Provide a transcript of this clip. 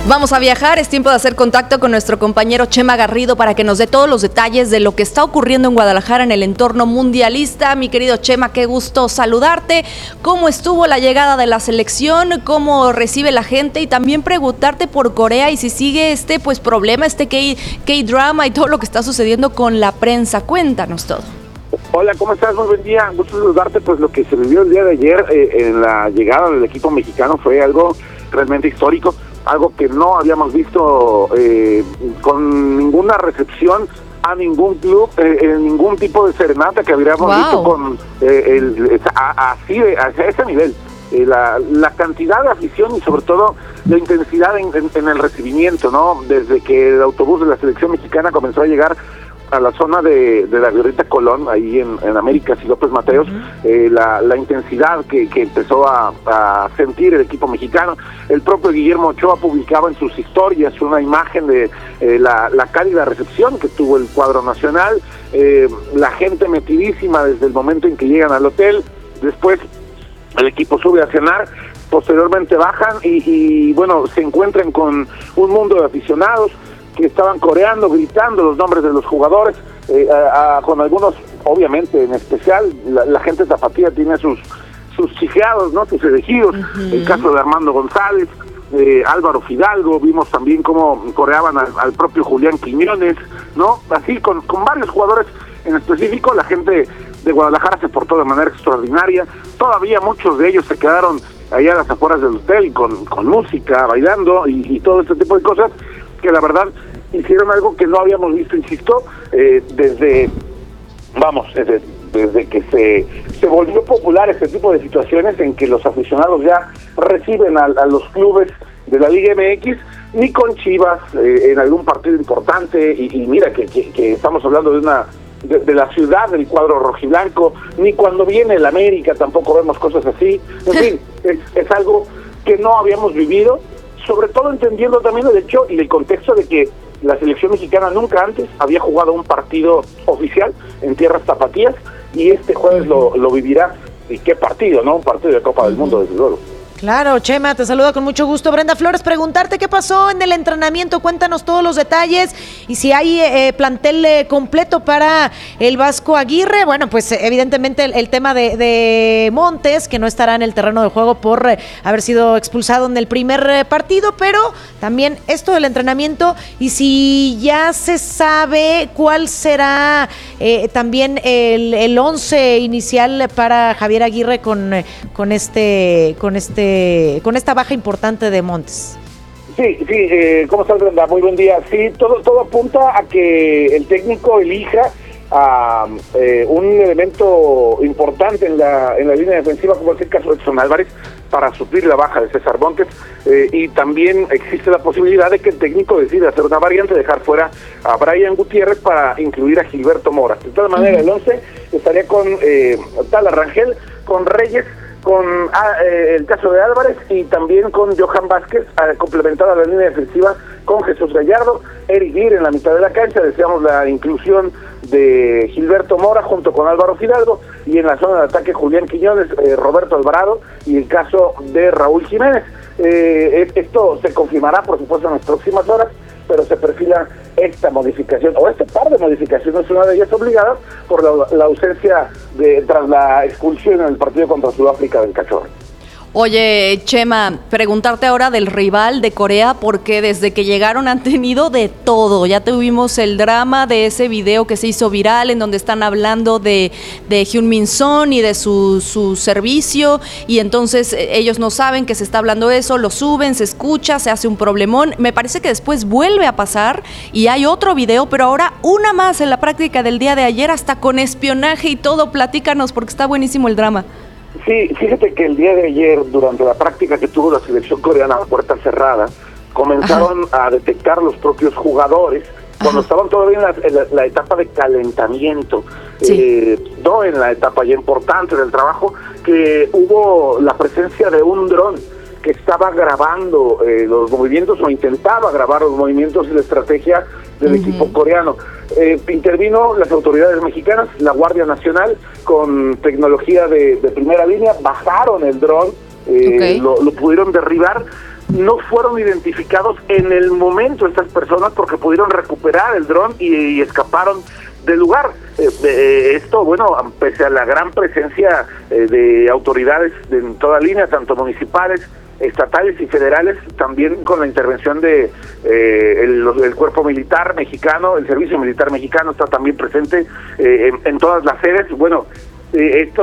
Vamos a viajar, es tiempo de hacer contacto con nuestro compañero Chema Garrido para que nos dé todos los detalles de lo que está ocurriendo en Guadalajara en el entorno mundialista. Mi querido Chema, qué gusto saludarte. ¿Cómo estuvo la llegada de la selección? ¿Cómo recibe la gente? Y también preguntarte por Corea y si sigue este problema, K-drama y todo lo que está sucediendo con la prensa. Cuéntanos todo. Hola, ¿cómo estás? Muy buen día. Gusto saludarte. Pues lo que se vivió el día de ayer en la llegada del equipo mexicano fue algo realmente histórico. Algo que no habíamos visto con ninguna recepción a ningún club, en ningún tipo de serenata que habíamos visto con a ese nivel. La cantidad de afición y sobre todo la intensidad en el recibimiento, ¿no? Desde que el autobús de la selección mexicana comenzó a llegar a la zona de la Glorieta Colón, ahí en Américas y López Mateos, la intensidad que empezó a sentir el equipo mexicano. El propio Guillermo Ochoa publicaba en sus historias una imagen de la cálida recepción que tuvo el cuadro nacional, la gente metidísima desde el momento en que llegan al hotel. Después el equipo sube a cenar, posteriormente bajan y bueno, se encuentran con un mundo de aficionados que estaban coreando, gritando los nombres de los jugadores, con algunos, obviamente, en especial, la gente tapatía tiene sus chifeados, ¿no? Sus elegidos, el caso de Armando González, Álvaro Fidalgo, vimos también cómo coreaban al propio Julián Quiñones, ¿no? Así, con varios jugadores en específico. La gente de Guadalajara se portó de manera extraordinaria. Todavía muchos de ellos se quedaron allá a las afueras del hotel con música, bailando y todo este tipo de cosas, que la verdad hicieron algo que no habíamos visto, insisto, desde que se volvió popular este tipo de situaciones en que los aficionados ya reciben a los clubes de la Liga MX, ni con Chivas en algún partido importante, y mira que estamos hablando de la ciudad del cuadro rojiblanco, ni cuando viene el América tampoco vemos cosas así. En fin, es algo que no habíamos vivido, sobre todo entendiendo también el hecho y el contexto de que la selección mexicana nunca antes había jugado un partido oficial en tierras tapatías, y este jueves lo vivirá. Y qué partido, ¿no? Un partido de Copa del Mundo, desde luego. Claro, Chema, te saluda con mucho gusto. Brenda Flores, preguntarte qué pasó en el entrenamiento, cuéntanos todos los detalles y si hay plantel completo para el Vasco Aguirre. Bueno, pues evidentemente el tema de Montes, que no estará en el terreno de juego por haber sido expulsado en el primer partido, pero también esto del entrenamiento y si ya se sabe cuál será también el 11 inicial para Javier Aguirre con esta baja importante de Montes. Sí, ¿cómo estás, Brenda? Muy buen día. Sí, todo apunta a que el técnico elija a un elemento importante en la línea defensiva, como es el caso de Edson Álvarez, para suplir la baja de César Montes, y también existe la posibilidad de que el técnico decida hacer una variante, dejar fuera a Brian Gutiérrez para incluir a Gilberto Mora. De todas maneras, el 11 estaría con Tala Rangel, con Reyes, con el caso de Álvarez y también con Johan Vázquez, complementada la línea defensiva con Jesús Gallardo, Eric Dir en la mitad de la cancha. Deseamos la inclusión de Gilberto Mora junto con Álvaro Fidalgo, y en la zona de ataque Julián Quiñones, Roberto Alvarado y el caso de Raúl Jiménez. Esto se confirmará, por supuesto, en las próximas horas, pero se perfila esta modificación, o este par de modificaciones, una de ellas obligada por la ausencia tras la expulsión en el partido contra Sudáfrica del Cachorro. Oye, Chema, preguntarte ahora del rival de Corea, porque desde que llegaron han tenido de todo. Ya tuvimos el drama de ese video que se hizo viral en donde están hablando de Heung-min Son y de su servicio, y entonces ellos no saben que se está hablando eso, lo suben, se escucha, se hace un problemón. Me parece que después vuelve a pasar y hay otro video, pero ahora una más en la práctica del día de ayer, hasta con espionaje y todo. Platícanos, porque está buenísimo el drama. Sí, fíjate que el día de ayer, durante la práctica que tuvo la selección coreana a puerta cerrada, comenzaron a detectar los propios jugadores, cuando estaban todavía en la etapa de calentamiento, no en la etapa ya importante del trabajo, que hubo la presencia de un dron que estaba grabando los movimientos, o intentaba grabar los movimientos y la estrategia del equipo coreano. Intervino las autoridades mexicanas, la Guardia Nacional, con tecnología de primera línea, bajaron el dron, lo pudieron derribar. No fueron identificados en el momento estas personas porque pudieron recuperar el dron y escaparon del lugar. Esto, bueno, pese a la gran presencia de autoridades en toda línea, tanto municipales, estatales y federales, también con la intervención de el cuerpo militar mexicano, el servicio militar mexicano está también presente en todas las sedes. Bueno, esto